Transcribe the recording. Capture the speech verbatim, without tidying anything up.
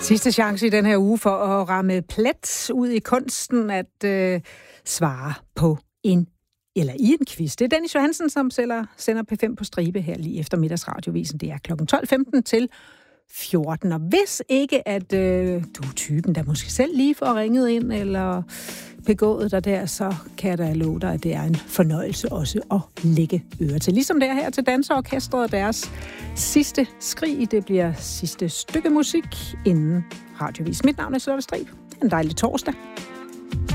Sidste chance i den her uge for at ramme plet ud i kunsten at øh, svare på en eller i en quiz. Det er Dennis Johansen, som sælger, sender P fem på stribe her lige efter middagsradiovisen. Det er klokken tolv femten til fjorten. Og hvis ikke, at øh, du er typen, der måske selv lige får ringet ind eller begået dig der, så kan jeg da love dig, at det er en fornøjelse også at lægge øre til. Ligesom det er her til Danseorkestret og deres sidste skrig. Det bliver sidste stykke musik inden radiovis. Mit navn er Charlotte Strib. En dejlig torsdag.